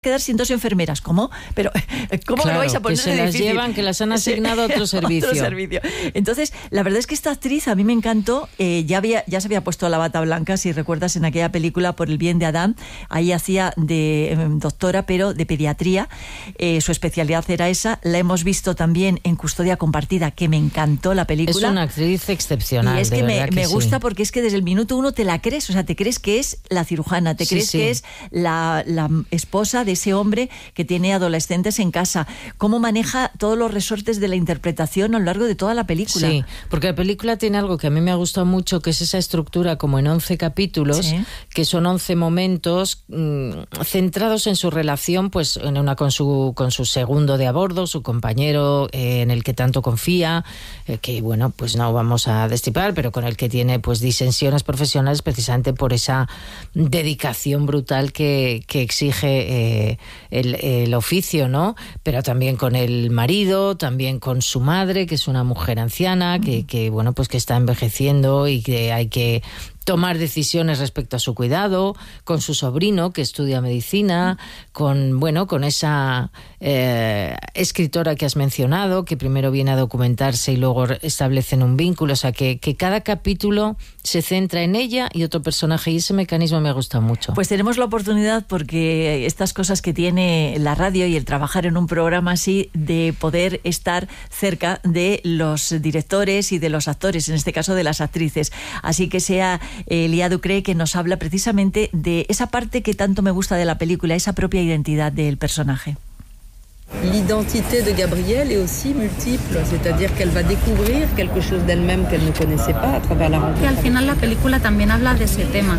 quedar sin 2 enfermeras. ¿Cómo? Pero ¿cómo claro, lo vais a poner que se en el las edificio? llevan, que las han asignado a otro servicio. Otro servicio. Entonces, la verdad es que esta actriz a mí me encantó. Ya se había puesto la bata blanca, si recuerdas, en aquella película Por el bien de Adán. Ahí hacía de doctora, pero de pediatría. Su especialidad era esa. La hemos visto también en Custodia Compartida, que me encantó la película. Es una actriz excepcional. Y es que me gusta sí. porque es que desde el minuto 1 te la crees. O sea, te crees que es la cirujana, te crees que es la esposa de ese hombre que tiene adolescentes en casa. Cómo maneja todos los resortes de la interpretación a lo largo de toda la película. Sí, porque la película tiene algo que a mí me ha gustado mucho, que es esa estructura como en 11 capítulos, que son 11 momentos centrados en su relación, pues en una con su segundo de a bordo, su compañero en el que tanto confía, que bueno, pues no vamos a destripar, pero con el que tiene pues disensiones profesionales precisamente por esa dedicación brutal que exige el oficio, ¿no? Pero también con el marido, también con su madre, que es una mujer anciana, que bueno, pues que está envejeciendo y que hay que tomar decisiones respecto a su cuidado, con su sobrino que estudia medicina, con esa escritora que has mencionado, que primero viene a documentarse y luego establecen un vínculo. O sea, que cada capítulo se centra en ella y otro personaje, y ese mecanismo me ha gustado mucho. Pues tenemos la oportunidad, porque estas cosas que tiene la radio y el trabajar en un programa así, de poder estar cerca de los directores y de los actores, en este caso de las actrices. Así que sea Lia Ducré que nos habla precisamente de esa parte que tanto me gusta de la película, esa propia identidad del personaje. L'identité de Gabrielle est aussi multiple, c'est-à-dire qu'elle va découvrir quelque chose d'elle-même qu'elle ne connaissait pas à travers la rencontre. Y al final la película también habla de ese tema,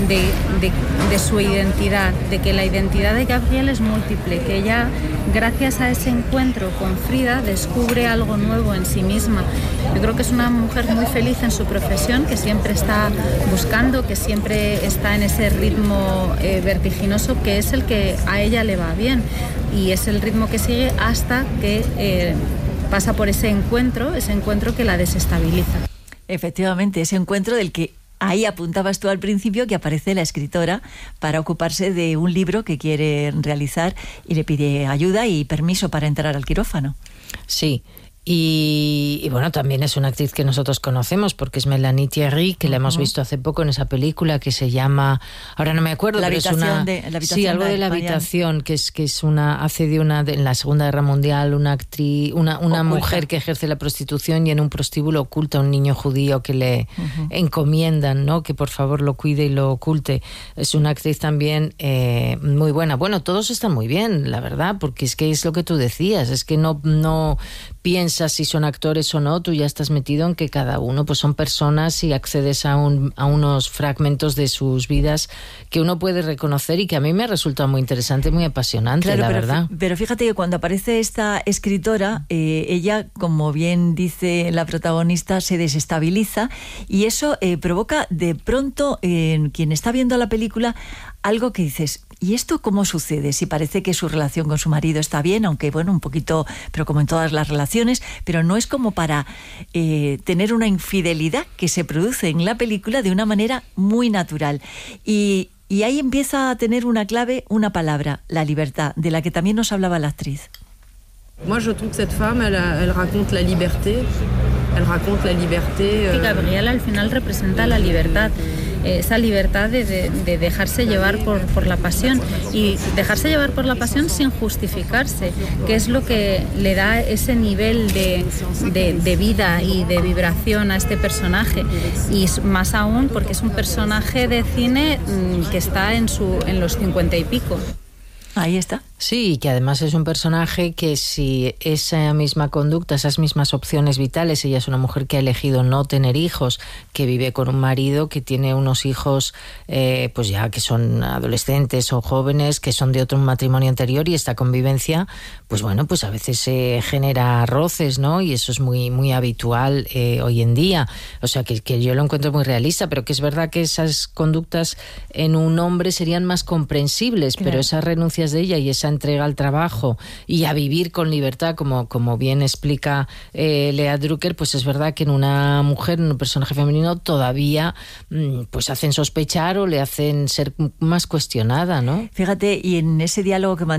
de su identidad, de que la identidad de Gabrielle es múltiple, que ella, gracias a ese encuentro con Frida, descubre algo nuevo en sí misma. Yo creo que es una mujer muy feliz en su profesión, que siempre está buscando, que siempre está en ese ritmo vertiginoso, que es el que a ella le va bien, y es el ritmo que sigue hasta que pasa por ese encuentro que la desestabiliza. Efectivamente, ese encuentro del que ahí apuntabas tú al principio, que aparece la escritora para ocuparse de un libro que quiere realizar y le pide ayuda y permiso para entrar al quirófano. Sí. Y bueno, también es una actriz que nosotros conocemos porque es Mélanie Thierry, que la hemos visto hace poco en esa película que se llama, ahora no me acuerdo, la pero habitación es una, sí, algo de la habitación, que es una, hace de una en la Segunda Guerra Mundial, una actriz, una mujer que ejerce la prostitución y en un prostíbulo oculta a un niño judío que le encomiendan, ¿no? Que por favor lo cuide y lo oculte. Es una actriz también muy buena. Bueno, todos están muy bien, la verdad, porque es que es lo que tú decías, es que no piensas si son actores o no, tú ya estás metido en que cada uno pues son personas y accedes a unos fragmentos de sus vidas que uno puede reconocer y que a mí me resulta muy interesante, muy apasionante, claro, verdad. Pero fíjate que cuando aparece esta escritora, ella, como bien dice la protagonista, se desestabiliza y eso provoca de pronto en quien está viendo la película algo que dices, ¿y esto cómo sucede? Si parece que su relación con su marido está bien, aunque bueno, un poquito, pero como en todas las relaciones, pero no es como para tener una infidelidad que se produce en la película de una manera muy natural. Y ahí empieza a tener una clave, una palabra, la libertad, de la que también nos hablaba la actriz. Moi, je trouve que cette femme, elle raconte la liberté. Elle raconte la liberté. Y Gabrielle al final representa la libertad. Esa libertad de dejarse llevar por la pasión y dejarse llevar por la pasión sin justificarse, que es lo que le da ese nivel de vida y de vibración a este personaje, y más aún porque es un personaje de cine que está en los 50 y pico. Ahí está. Sí, que además es un personaje que si esa misma conducta, esas mismas opciones vitales, ella es una mujer que ha elegido no tener hijos, que vive con un marido que tiene unos hijos pues ya que son adolescentes o jóvenes, que son de otro matrimonio anterior, y esta convivencia, pues bueno, pues a veces se genera roces, ¿no? Y eso es muy, muy habitual hoy en día. O sea, que yo lo encuentro muy realista, pero que es verdad que esas conductas en un hombre serían más comprensibles, claro. Pero esa renuncia de ella y esa entrega al trabajo y a vivir con libertad, como bien explica Lea Drucker, pues es verdad que en una mujer, en un personaje femenino, todavía pues hacen sospechar o le hacen ser más cuestionada, ¿no? Fíjate, y en ese diálogo que